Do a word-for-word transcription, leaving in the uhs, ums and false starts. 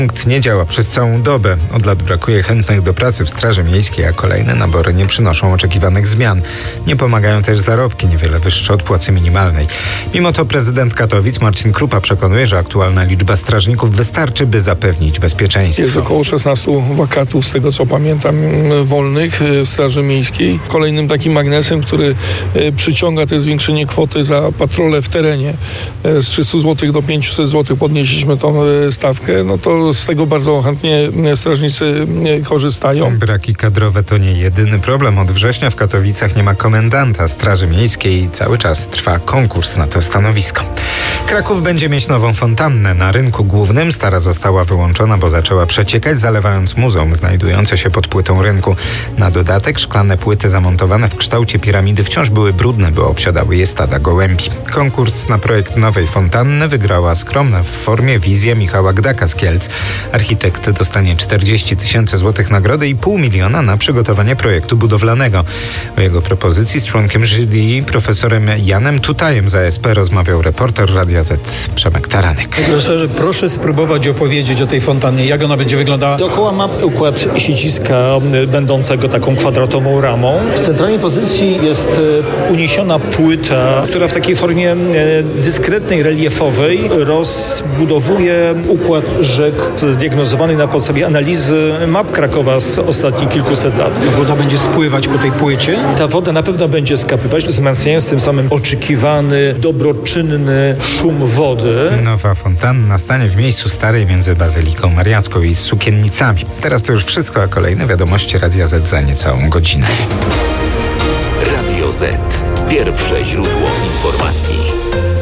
Punkt nie działa przez całą dobę. Od lat brakuje chętnych do pracy w Straży Miejskiej, a kolejne nabory nie przynoszą oczekiwanych zmian. Nie pomagają też zarobki, niewiele wyższe od płacy minimalnej. Mimo to prezydent Katowic Marcin Krupa przekonuje, że aktualna liczba strażników wystarczy, by zapewnić bezpieczeństwo. Jest około szesnastu wakatów, z tego co pamiętam, wolnych w Straży Miejskiej. Kolejnym takim magnesem, który przyciąga, to jest zwiększenie kwoty za patrole w terenie. Z trzysta złotych do pięćset złotych podnieśliśmy tą stawkę. No to z tego bardzo chętnie strażnicy korzystają. Braki kadrowe to nie jedyny problem. Od września w Katowicach nie ma komendanta Straży Miejskiej. Cały czas trwa konkurs na to stanowisko. Kraków będzie mieć nową fontannę. Na rynku głównym stara została wyłączona, bo zaczęła przeciekać, zalewając muzeum znajdujące się pod płytą rynku. Na dodatek szklane płyty zamontowane w kształcie piramidy wciąż były brudne, bo obsiadały je stada gołębi. Konkurs na projekt nowej fontanny wygrała skromna w formie wizja Michała Gdaka z Kielc. Architekt dostanie czterdzieści tysięcy złotych nagrody i pół miliona na przygotowanie projektu budowlanego. O jego propozycji z członkiem jury, profesorem Janem Tutajem z A S P rozmawiał reporter Radia Z Przemek Taranek. Profesorze, proszę spróbować opowiedzieć o tej fontannie, jak ona będzie wyglądała. Dookoła ma układ siedziska będącego taką kwadratową ramą. W centralnej pozycji jest uniesiona płyta, która w takiej formie dyskretnej, reliefowej rozbudowuje układ rzek zdiagnozowany na podstawie analizy map Krakowa z ostatnich kilkuset lat. Woda będzie spływać po tej płycie? Ta woda na pewno będzie skapywać, wzmacniając tym samym oczekiwany, dobroczynny szum wody. Nowa fontanna stanie w miejscu starej między Bazyliką Mariacką i Sukiennicami. Teraz to już wszystko, a kolejne wiadomości Radia Z za niecałą godzinę. Radio Z. Pierwsze źródło informacji.